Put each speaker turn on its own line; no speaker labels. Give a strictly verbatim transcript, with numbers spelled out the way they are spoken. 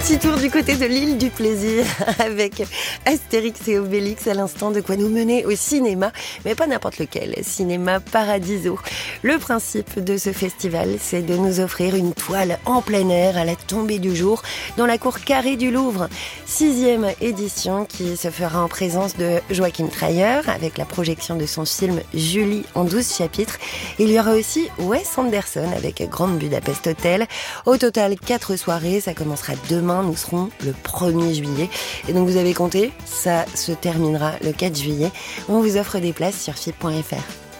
Petit tour du côté de l'île du plaisir avec Astérix et Obélix à l'instant, de quoi nous mener au cinéma, mais pas n'importe lequel, Cinéma Paradiso. Le principe de ce festival, c'est de nous offrir une toile en plein air à la tombée du jour dans la cour carrée du Louvre. Sixième édition qui se fera en présence de Joachim Trier avec la projection de son film Julie en douze chapitres. Il y aura aussi Wes Anderson avec Grand Budapest Hotel. Au total, quatre soirées, ça commencera demain, nous serons le premier juillet. Et donc vous avez compté, ça se terminera le quatre juillet. On vous offre des places sur F I P point F R.